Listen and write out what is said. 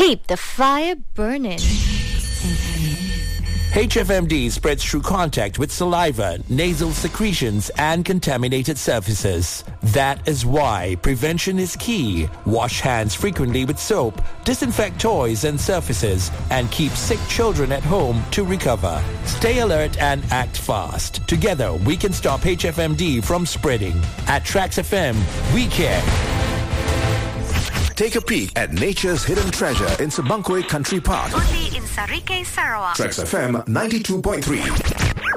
Keep the fire burning. HFMD spreads through contact with saliva, nasal secretions, and contaminated surfaces. That is why prevention is key. Wash hands frequently with soap, disinfect toys and surfaces, and keep sick children at home to recover. Stay alert and act fast. Together, we can stop HFMD from spreading. At Trax FM, we care. Take a peek at nature's hidden treasure in Sabangkway Country Park. Only in Sarike, Sarawak. Trax FM 92.3.